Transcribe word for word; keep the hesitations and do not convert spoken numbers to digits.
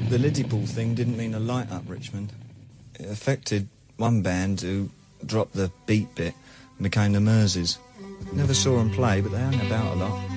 The Liddy-Ball thing didn't mean a light up, Richmond. It affected one band who dropped the beat bit and became the Merseys. Never saw them play, but they hung about a lot.